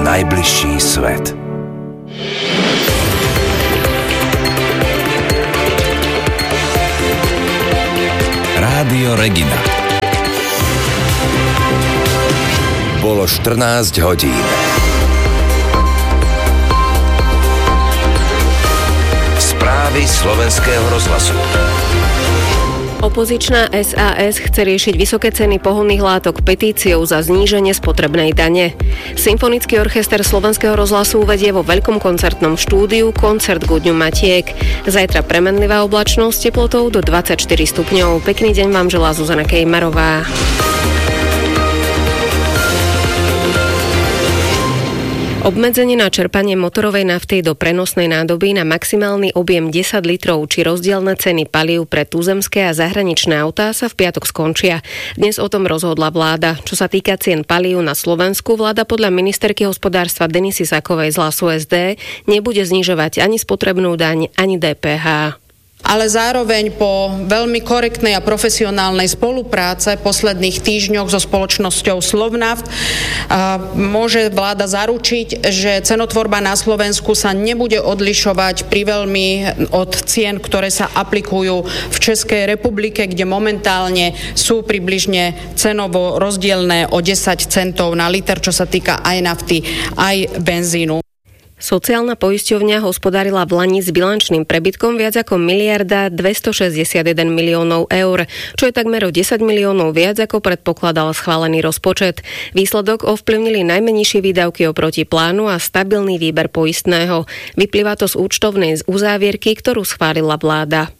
najbližší svet. Rádio Regina. Bolo 14 hodín. Správy Slovenského rozhlasu. Opozičná SAS chce riešiť vysoké ceny pohonných látok petíciou za zníženie spotrebnej dane. Symfonický orchester Slovenského rozhlasu uvedie vo veľkom koncertnom štúdiu koncert k Dňu Matiek. Zajtra premenlivá oblačnosť, teplotou do 24 stupňov. Pekný deň vám želá Zuzana Kejmarová. Obmedzenie na čerpanie motorovej nafty do prenosnej nádoby na maximálny objem 10 litrov či rozdielne ceny palív pre tuzemské a zahraničné autá sa v piatok skončia. Dnes o tom rozhodla vláda. Čo sa týka cien palív na Slovensku, vláda podľa ministerky hospodárstva Denisy Sakovej z Hlasu SD nebude znižovať ani spotrebnú daň, ani DPH. Ale zároveň po veľmi korektnej a profesionálnej spolupráce v posledných týždňoch so spoločnosťou Slovnaft môže vláda zaručiť, že cenotvorba na Slovensku sa nebude odlišovať priveľmi od cien, ktoré sa aplikujú v Českej republike, kde momentálne sú približne cenovo rozdielne o 10 centov na liter, čo sa týka aj nafty, aj benzínu. Sociálna poisťovňa hospodárila v lani s bilančným prebytkom viac ako 1,261 miliónov eur, čo je takmer o 10 miliónov viac, ako predpokladal schválený rozpočet. Výsledok ovplyvnili najmä nižšie výdavky oproti plánu a stabilný výber poistného. Vyplýva to z účtovnej uzávierky, ktorú schválila vláda.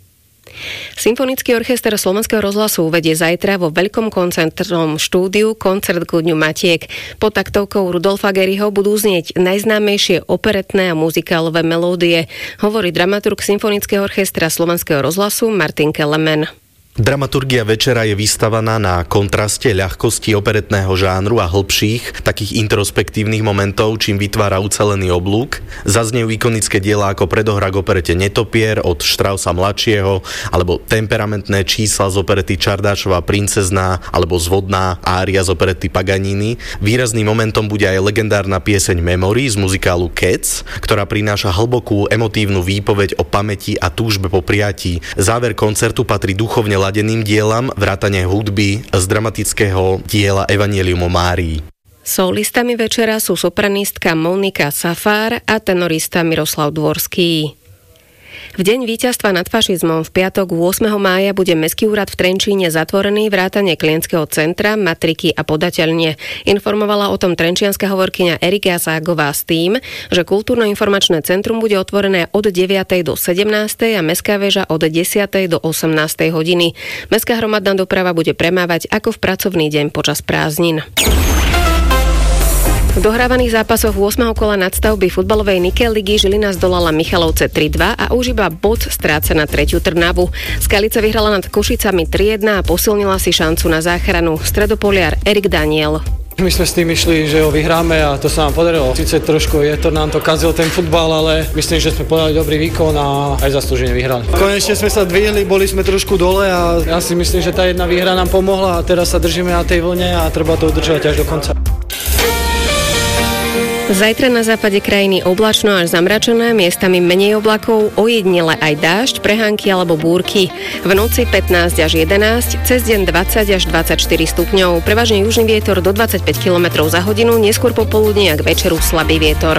Symfonický orchester Slovenského rozhlasu uvedie zajtra vo veľkom koncertnom štúdiu koncert k Dňu Matiek. Pod taktovkou Rudolfa Geriho budú znieť najznámejšie operetné a muzikálové melódie, hovorí dramaturg Symfonického orchestra Slovenského rozhlasu Martin Kelemen. Dramaturgia večera je vystavaná na kontraste ľahkosti operetného žánru a hlbších, takých introspektívnych momentov, čím vytvára ucelený oblúk. Zaznejú ikonické diela ako predohra k operete Netopier od Straussa mladšieho, alebo temperamentné čísla z operety Čardášova princezná, alebo zvodná ária z operety Paganini. Výrazným momentom bude aj legendárna pieseň Memory z muzikálu Cats, ktorá prináša hlbokú emotívnu výpoveď o pamäti a túžbe po prijatí. Záver koncertu patrí duchovne ladeným dielam, vrátane hudby z dramatického diela Evangelium o Márii. Solistami večera sú sopranistka Monika Safár a tenorista Miroslav Dvorský. V deň víťazstva nad fašizmom v piatok 8. mája bude Mestský úrad v Trenčíne zatvorený, vrátane klientského centra, matriky a podateľne. Informovala o tom trenčianska hovorkyňa Erika Zágová s tým, že kultúrno-informačné centrum bude otvorené od 9. do 17. a Mestská väža od 10. do 18. hodiny. Mestská hromadná doprava bude premávať ako v pracovný deň počas prázdnin. V dohrávaných zápasoch 8. kola nadstavby futbalovej Nikel ligy Žilina zdolala Michalovce 3-2 a už iba bod stráca na 3. Trnavu. Skalica vyhrala nad Košicami 3-1 a posilnila si šancu na záchranu. Stredopoliar Erik Daniel. My sme s tým išli, že ho vyhráme a to sa nám podarilo. Sice trošku nám to kazil ten futbal, ale myslím, že sme podali dobrý výkon a aj zaslúžene vyhrali. Konečne sme sa dvihli, boli sme trošku dole a ja si myslím, že tá jedna výhra nám pomohla a teraz sa držíme na tej vlne a treba to udržať až do konca. Zajtra na západe krajiny oblačno až zamračené, miestami menej oblakov, ojedinele aj dážď, prehánky alebo búrky. V noci 15 až 11, cez deň 20 až 24 stupňov, prevažne južný vietor do 25 km za hodinu, neskôr popoludní a k večeru slabý vietor.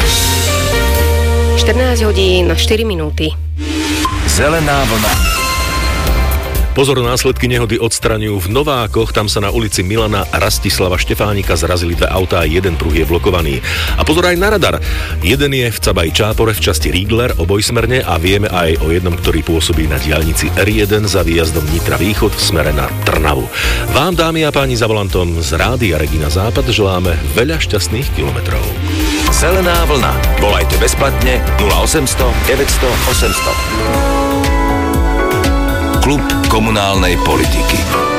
14 hodín 4 minúty. Zelená vlna. Pozor, následky nehody odstraňujú v Novákoch, tam sa na ulici Milana Rastislava Štefánika zrazili dve autá a jeden pruh je blokovaný. A pozor aj na radar. Jeden je v Cabaj Čápore v časti Riegler obojsmerne a vieme aj o jednom, ktorý pôsobí na diaľnici R1 za výjazdom Nitra Východ v smere na Trnavu. Vám, dámy a páni, za volantom z Rádia Regina Západ želáme veľa šťastných kilometrov. Zelená vlna. Volajte bezplatne 0800 900 800. Klub komunálnej politiky.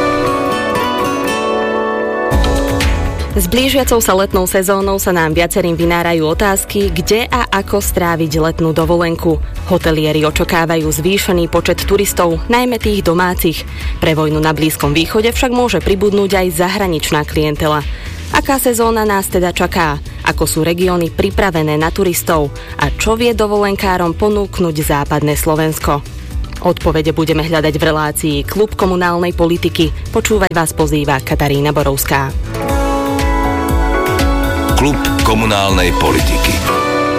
S blížiacou sa letnou sezónou sa nám viacerým vynárajú otázky, kde a ako stráviť letnú dovolenku. Hotelieri očakávajú zvýšený počet turistov, najmä tých domácich. Pre vojnu na Blízkom východe však môže pribudnúť aj zahraničná klientela. Aká sezóna nás teda čaká? ako sú regióny pripravené na turistov a čo vie dovolenkárom ponúknuť západné Slovensko. Odpovede budeme hľadať v relácii Klub komunálnej politiky. Počúvať vás pozýva Katarína Borovská. Klub komunálnej politiky.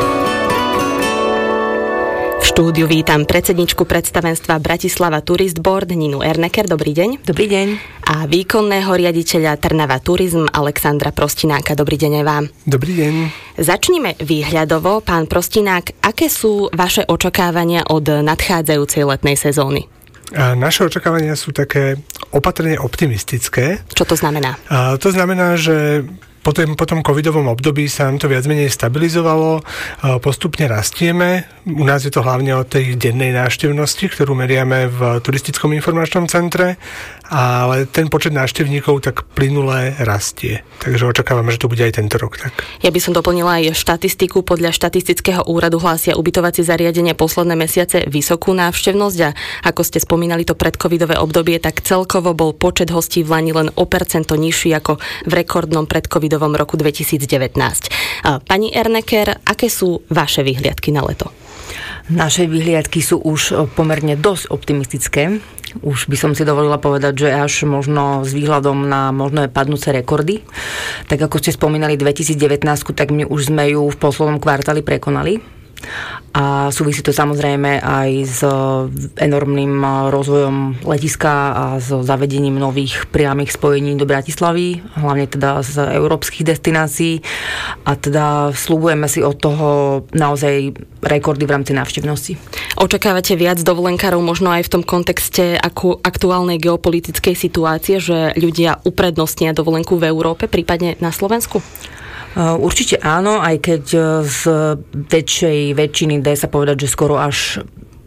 V štúdiu vítam predsedničku predstavenstva Bratislava Tourist Board Ninu Erneker. Dobrý deň. Dobrý deň. A výkonného riaditeľa Trnava Tourism Alexandra Prostináka. Dobrý deň aj vám. Dobrý deň. Začnime výhľadovo. Pán Prostinák, aké sú vaše očakávania od nadchádzajúcej letnej sezóny? Naše očakávania sú také opatrne optimistické. Čo to znamená? To znamená, že po tom covidovom období sa nám to viac menej stabilizovalo, postupne rastieme. U nás je to hlavne o tej dennej návštevnosti, ktorú meriame v turistickom informačnom centre, ale ten počet návštevníkov tak plynule rastie. Takže očakávame, že to bude aj tento rok tak. Ja by som doplnila aj štatistiku. Podľa štatistického úradu hlásia ubytovacie zariadenia posledné mesiace vysokú návštevnosť a ako ste spomínali to predcovidové obdobie, tak celkovo bol počet hostí v Lani len o percento nižší ako v rekordnom predcovidovom roku 2019. Pani Erneker, aké sú vaše vyhliadky na leto? Naše vyhliadky sú už pomerne dosť optimistické. Už by som si dovolila povedať, že až možno s výhľadom na možné padnúce rekordy. Tak ako ste spomínali 2019, tak my už sme ju v poslednom kvartáli prekonali. A súvisí to samozrejme aj s enormným rozvojom letiska a so zavedením nových priamych spojení do Bratislavy, hlavne teda z európskych destinácií. A teda sľubujeme si od toho naozaj rekordy v rámci návštevnosti. Očakávate viac dovolenkárov možno aj v tom kontexte aktuálnej geopolitickej situácie, že ľudia uprednostnia dovolenku v Európe, prípadne na Slovensku? Určite áno, aj keď z väčšej väčšiny dá sa povedať, že skoro až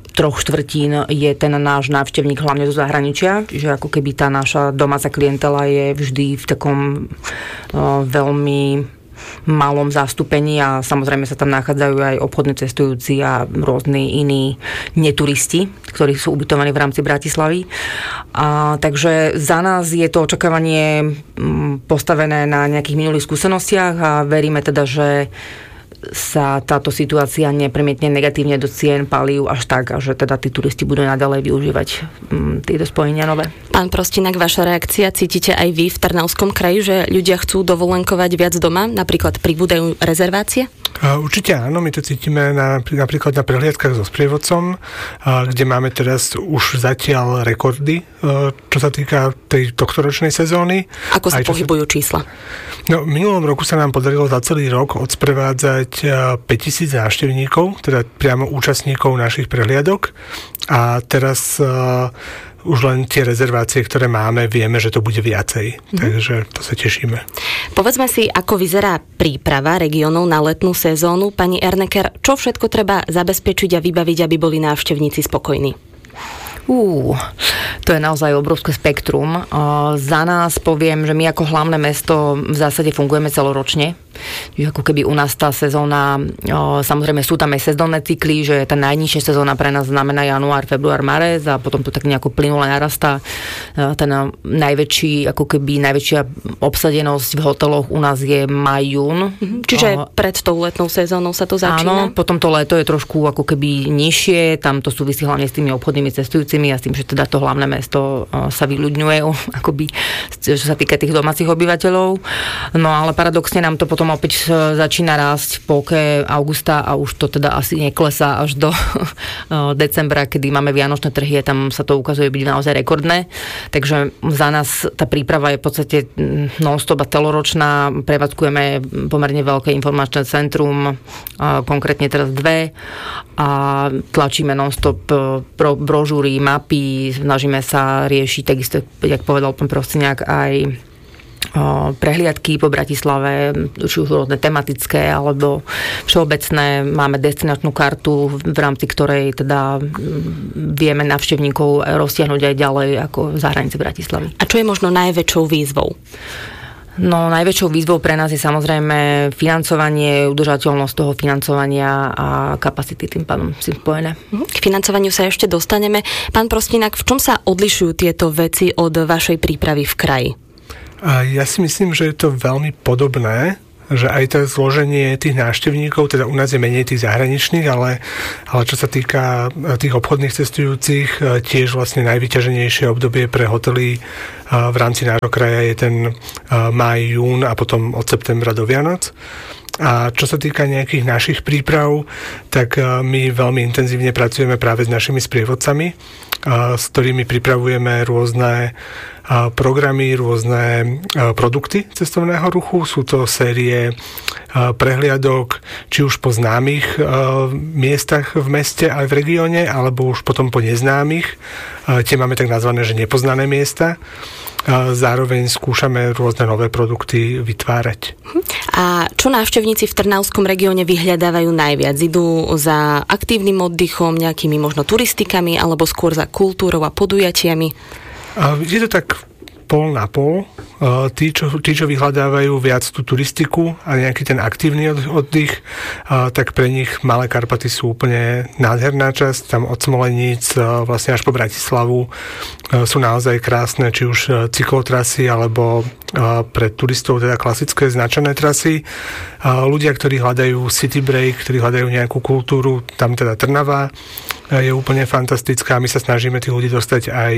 3/4 je ten náš návštevník hlavne zo zahraničia, čiže ako keby tá naša domáca klientela je vždy v takom veľmi malom zastúpení a samozrejme sa tam nachádzajú aj obchodní cestujúci a rôzni iní neturisti, ktorí sú ubytovaní v rámci Bratislavy. Takže za nás je to očakávanie postavené na nejakých minulých skúsenostiach a veríme teda, že sa táto situácia nepremietne negatívne do cien palív až tak, a že teda tí turisti budú naďalej využívať tieto spojenia nové. Pán Prostinák, vaša reakcia, cítite aj vy v Trnavskom kraji, že ľudia chcú dovolenkovať viac doma? Napríklad pribúdajú rezervácie? Určite áno, my to cítime napríklad na prehliadkach so sprievodcom, kde máme teraz už zatiaľ rekordy, čo sa týka tej tohtoročnej sezóny. Ako sa pohybujú čísla? No, v minulom roku sa nám podarilo za celý rok odsprevádzať 5000 návštevníkov, teda priamo účastníkov našich prehliadok. A teraz už len tie rezervácie, ktoré máme, vieme, že to bude viacej. Takže to sa tešíme. Povedzme si, ako vyzerá príprava regiónov na letnú sezónu. Pani Erneker, čo všetko treba zabezpečiť a vybaviť, aby boli návštevníci spokojní? To je naozaj obrovské spektrum. Za nás poviem, že my ako hlavné mesto v zásade fungujeme celoročne. Čiže ako keby u nás tá sezóna, samozrejme sú tam aj sezónne cykly, že tá najnižšia sezóna pre nás znamená január, február, marec a potom to tak nejako plynule narastá. Ten najväčšia obsadenosť v hoteloch u nás je maj, jún. Čiže pred tou letnou sezónou sa to začína? Áno, potom to leto je trošku ako keby nižšie, tam to súvisí hlavne s tými obchodnými cestujúcimi a s tým, že teda to hlavné mesto sa vyľudňuje, akoby, čo sa týka tých domácich obyvateľov. No ale paradoxne nám to potom opäť začína rásť v polke augusta a už to teda asi neklesá až do decembra, kedy máme vianočné trhy a tam sa to ukazuje byť naozaj rekordné. Takže za nás tá príprava je v podstate non-stop a celoročná. Prevádzkujeme pomerne veľké informačné centrum, konkrétne teraz 2 a tlačíme non-stop brožúry, mapy, snažíme sa riešiť takisto, jak povedal pán Prostinák, aj prehliadky po Bratislave, či už rôzne tematické alebo všeobecné. Máme destinačnú kartu, v rámci ktorej teda vieme návštevníkov roztiahnuť aj ďalej ako za hranice Bratislavy. A čo je možno najväčšou výzvou? No, najväčšou výzvou pre nás je samozrejme financovanie, udržateľnosť toho financovania a kapacity tým pádom si spojené. K financovaniu sa ešte dostaneme. Pán Prostinák, v čom sa odlišujú tieto veci od vašej prípravy v kraji? Ja si myslím, že je to veľmi podobné. že aj to zloženie tých návštevníkov, teda u nás je menej tých zahraničných, ale čo sa týka tých obchodných cestujúcich, tiež vlastne najvyťaženejšie obdobie pre hotely v rámci nášho kraja je ten máj, jún a potom od septembra do Vianoc. A čo sa týka nejakých našich príprav, tak my veľmi intenzívne pracujeme práve s našimi sprievodcami, s ktorými pripravujeme rôzne programy, rôzne produkty cestovného ruchu. Sú to série prehliadok, či už po známych miestach v meste aj v regióne, alebo už potom po neznámych. Tie máme tak nazvané, že nepoznané miesta. Zároveň skúšame rôzne nové produkty vytvárať. A čo návštevníci v Trnavskom regióne vyhľadávajú najviac? Idú za aktívnym oddychom, nejakými možno turistikami, alebo skôr za kultúrou a podujatiami? Je to tak pol na pol. Tí, čo vyhľadávajú viac tú turistiku a nejaký ten aktívny oddych, tak pre nich Malé Karpaty sú úplne nádherná časť. Tam od Smoleníc vlastne až po Bratislavu sú naozaj krásne, či už cyklotrasy, alebo pre turistov teda klasické značené trasy. Ľudia, ktorí hľadajú city break, ktorí hľadajú nejakú kultúru, tam teda Trnava je úplne fantastická. My sa snažíme tých ľudí dostať aj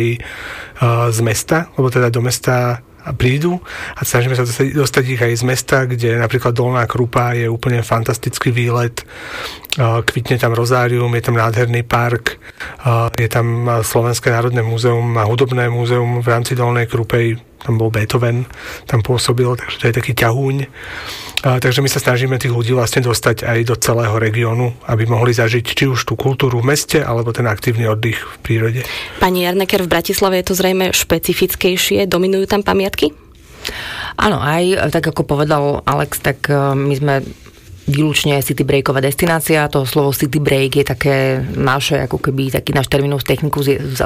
z mesta, lebo teda do mesta prídu a snažíme sa dostať ich aj z mesta, kde napríklad Dolná Krupa je úplne fantastický výlet. Kvitne tam rozárium, je tam nádherný park, je tam Slovenské národné múzeum a hudobné múzeum v rámci Dolnej Krupej. Tam bol Beethoven, tam pôsobil, takže to je taký ťahúň. Takže my sa snažíme tých ľudí vlastne dostať aj do celého regiónu, aby mohli zažiť či už tú kultúru v meste, alebo ten aktívny oddych v prírode. Pani Jarneker, v Bratislave je to zrejme špecifickejšie. Dominujú tam pamiatky? Áno, aj tak ako povedal Alex, tak my sme výlučne city breaková destinácia. To slovo city break je také naše, ako keby taký náš terminus technicus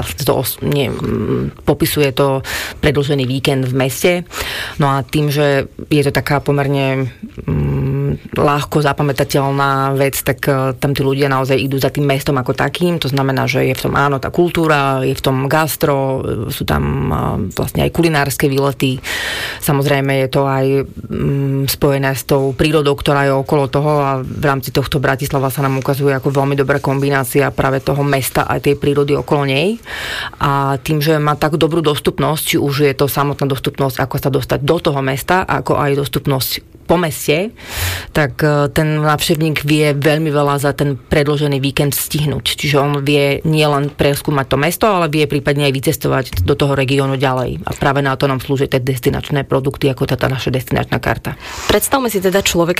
popisuje to predĺžený víkend v meste. No a tým, že je to taká pomerne ľahko zapamätateľná vec, tak tam tí ľudia naozaj idú za tým mestom ako takým. To znamená, že je v tom áno tá kultúra, je v tom gastro, sú tam vlastne aj kulinárske výlety. Samozrejme je to aj spojené s tou prírodou, ktorá je okolo toho a v rámci tohto Bratislava sa nám ukazuje ako veľmi dobrá kombinácia práve toho mesta a tej prírody okolo nej. A tým, že má tak dobrú dostupnosť, či už je to samotná dostupnosť, ako sa dostať do toho mesta, ako aj dostupnosť po meste, tak ten návštevník vie veľmi veľa za ten predĺžený víkend stihnúť. Čiže on vie nielen preskúmať to mesto, ale vie prípadne aj vycestovať do toho regiónu ďalej. A práve na to nám slúžia tie destinačné produkty, ako tá naša destinačná karta. Predstavme si teda človeka,